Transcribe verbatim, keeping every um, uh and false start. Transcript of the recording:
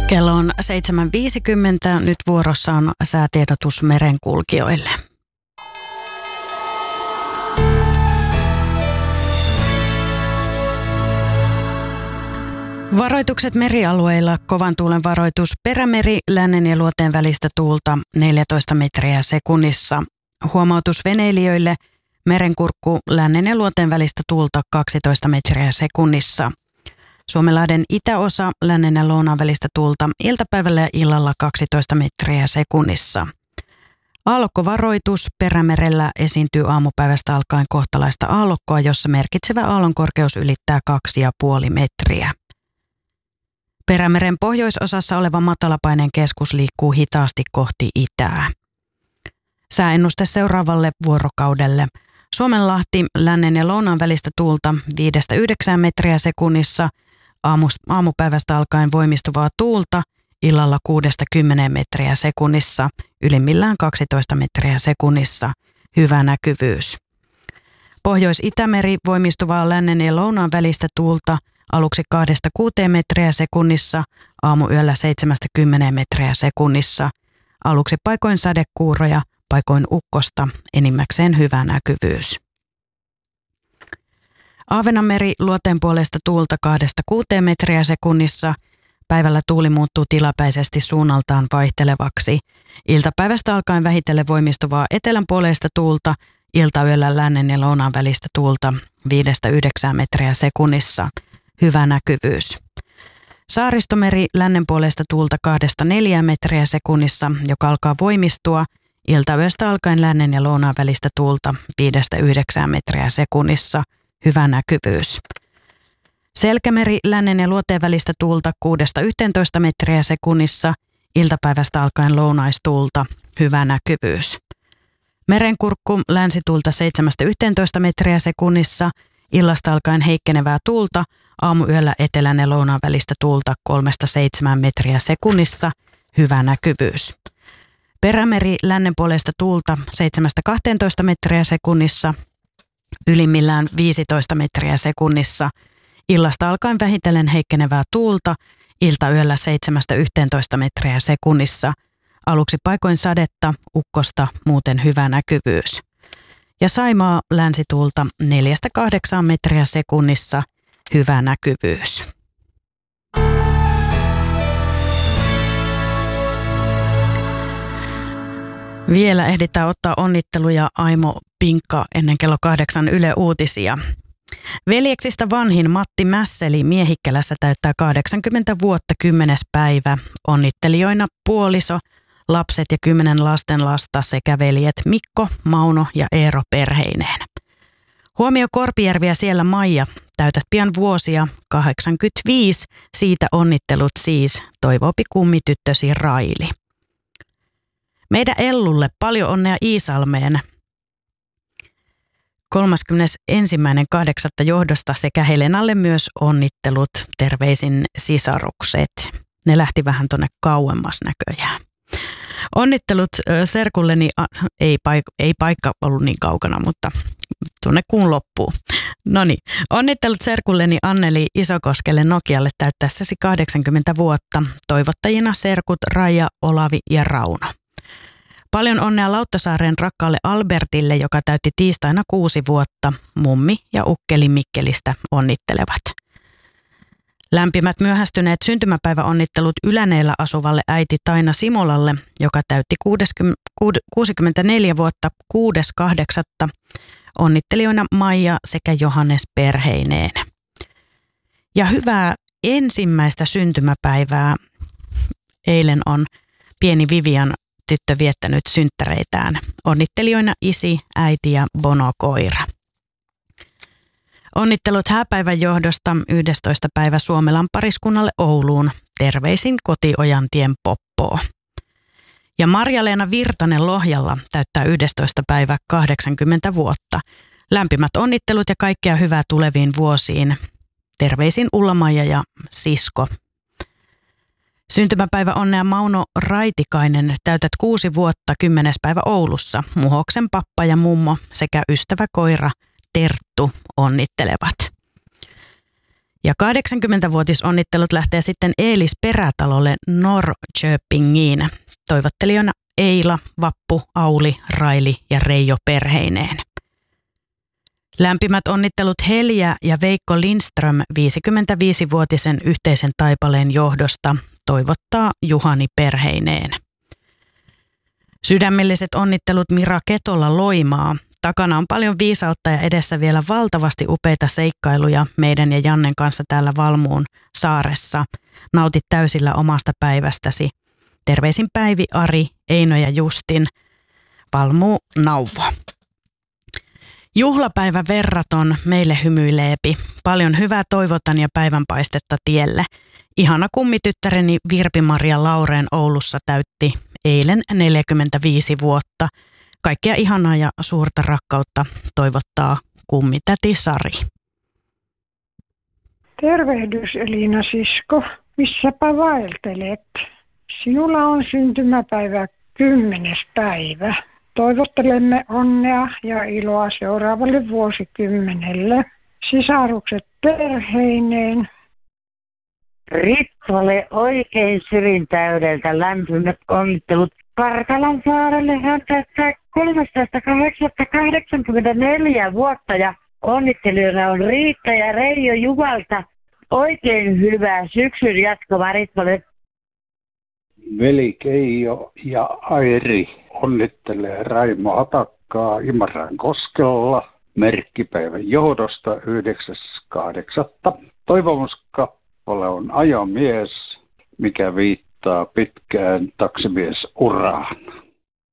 Kello on seitsemän viisikymmentä. Nyt vuorossa on säätiedotus merenkulkijoille. Varoitukset merialueilla. Kovan tuulen varoitus Perämeri, lännen ja luoteen välistä tuulta neljätoista metriä sekunnissa. Huomautus veneilijöille. Merenkurkku, lännen ja luoteen välistä tuulta kaksitoista metriä sekunnissa. Suomenlahden itäosa, lännen ja lounaan välistä tuulta iltapäivällä ja illalla kaksitoista metriä sekunnissa. Aallokkovaroitus. Perämerellä esiintyy aamupäivästä alkaen kohtalaista aallokkoa, jossa merkitsevä aallon korkeus ylittää kaksi pilkku viisi metriä. Perämeren pohjoisosassa oleva matalapaineen keskus liikkuu hitaasti kohti itää. Sääennuste seuraavalle vuorokaudelle. Suomenlahti, lännen ja lounaan välistä tuulta viidestä yhdeksään metriä sekunnissa, aamupäivästä alkaen voimistuvaa tuulta, illalla kuudesta kymmeneen metriä sekunnissa, ylimmillään kaksitoista metriä sekunnissa, hyvä näkyvyys. Pohjois-Itämeri, voimistuvaa lännen ja lounaan välistä tuulta, aluksi kahdesta kuuteen metriä sekunnissa, aamuyöllä seitsemästä kymmeneen metriä sekunnissa, aluksi paikoin sadekuuroja, paikoin ukkosta, enimmäkseen hyvä näkyvyys. Ahvenanmeri, luoteen puolesta tuulta kahdesta kuuteen metriä sekunnissa, päivällä tuuli muuttuu tilapäisesti suunnaltaan vaihtelevaksi. Iltapäivästä alkaen vähitellen voimistuvaa etelänpuoleista tuulta, iltayöllä lännen ja lounaan välistä tuulta viidestä yhdeksään metriä sekunnissa, hyvä näkyvyys. Saaristomeri, lännen puolesta tuulta kahdesta neljään metriä sekunnissa, joka alkaa voimistua, iltayöstä alkaen lännen ja lounaan välistä tuulta viidestä yhdeksään metriä sekunnissa, hyvä näkyvyys. Selkämeri, lännen ja luoteen välistä tuulta kuudesta yhteentoista metriä sekunnissa, iltapäivästä alkaen lounaistuulta, hyvä näkyvyys. Merenkurkku, länsituulta seitsemästä yhteentoista metriä sekunnissa, illasta alkaen heikkenevää tuulta, aamuyöllä etelän ja lounaan välistä tuulta kolmesta seitsemään metriä sekunnissa, hyvä näkyvyys. Perämeri, lännen puolesta tuulta seitsemästä kahteentoista metriä sekunnissa, ylimmillään viisitoista metriä sekunnissa, illasta alkaen vähitellen heikkenevää tuulta, iltayöllä seitsemästä yhteentoista metriä sekunnissa, aluksi paikoin sadetta, ukkosta, muuten hyvä näkyvyys. Ja Saimaa, länsituulta neljästä kahdeksaan metriä sekunnissa, hyvä näkyvyys. Vielä ehditään ottaa onnitteluja Aimo Pinkka ennen kello kahdeksan Yle Uutisia. Veljeksistä vanhin Matti Mässeli Miehikkälässä täyttää kahdeksankymmentä vuotta kymmenes päivä. Onnittelijoina puoliso, lapset ja kymmenen lastenlasta sekä veljet Mikko, Mauno ja Eero perheineen. Huomio Korpijärvi ja siellä Maija, täytät pian vuosia, kahdeksankymmentäviisi, siitä onnittelut siis, toivoopi kummityttösi Raili. Meidän Ellulle paljon onnea Iisalmeen kolmaskymmenesensimmäinen kahdeksatta johdosta sekä Helenalle myös onnittelut, terveisin sisarukset. Ne lähti vähän tonne kauemmas näköjään. Onnittelut serkulleni, ei, paik- ei paikka ollut niin kaukana, mutta tuonne kuun loppuun. Noniin, onnittelut serkulleni Anneli Isokoskelle Nokialle täyttäessäsi kahdeksankymmentä vuotta. Toivottajina serkut Raija, Olavi ja Rauno. Paljon onnea Lauttasaaren rakkaalle Albertille, joka täytti tiistaina kuusi vuotta. Mummi ja ukkeli Mikkelistä onnittelevat. Lämpimät myöhästyneet syntymäpäiväonnittelut Yläneellä asuvalle äiti Taina Simolalle, joka täytti kuusikymmentäneljä vuotta kuudes kahdeksatta Onnittelijoina Maija sekä Johannes perheineen. Ja hyvää ensimmäistä syntymäpäivää. Eilen on pieni Vivian tyttö viettänyt synttäreitään. Onnittelijoina isi, äiti ja Bono koira. Onnittelut hääpäivän johdosta yhdestoista päivä Suomelan pariskunnalle Ouluun. Terveisin Kotiojantien Poppoo. Ja Marja-Leena Virtanen Lohjalla täyttää yhdestoista päivä kahdeksankymmentä vuotta. Lämpimät onnittelut ja kaikkea hyvää tuleviin vuosiin. Terveisin Ulla-Maija ja sisko. Syntymäpäivä onnea Mauno Raitikainen, täytät kuusi vuotta kymmenes päivä Oulussa. Muhoksen pappa ja mummo sekä ystävä koira Terttu onnittelevat. Ja kahdeksankymmentävuotisonnittelut lähtee sitten Eelis Perätalolle Norrköpingiin. Toivottelijana Eila, Vappu, Auli, Raili ja Reijo perheineen. Lämpimät onnittelut Helja ja Veikko Lindström viisikymmentäviisivuotisen yhteisen taipaleen johdosta toivottaa Juhani perheineen. Sydämelliset onnittelut Mira Ketola Loimaa. Takana on paljon viisautta ja edessä vielä valtavasti upeita seikkailuja meidän ja Jannen kanssa täällä Valmuun saaressa. Nautit täysillä omasta päivästäsi. Terveisin Päivi, Ari, Eino ja Justin. Valmuu Nauvo. Juhlapäivä verraton, meille hymyileepi. Paljon hyvää toivotan ja päivänpaistetta tielle. Ihana kummityttäreni Virpi-Maria Laureen Oulussa täytti eilen neljäkymmentäviisi vuotta. Kaikkea ihanaa ja suurta rakkautta toivottaa kummitäti Sari. Tervehdys Elina sisko, missäpä vaeltelet? Sinulla on syntymäpäivä kymmenes päivä. Toivottelemme onnea ja iloa seuraavalle vuosikymmenelle. Sisarukset perheineen. Ritvalle oikein sydintäydeltä lämpimät onnittelut. Karkalan saarelle hän täyttää kolmastoista kahdeksatta kahdeksankymmentäneljä vuotta ja onnittelijana on Riitta ja Reijo Juvalta. Oikein hyvää syksyn jatkoa Ritvalle. Veli Keijo ja Airi onnittelee Raimo Hatakkaa Imaran koskella merkkipäivän johdosta yhdeksäs kahdeksatta Toivomuskappale on ajomies, mikä viittaa pitkään taksimiesuraan.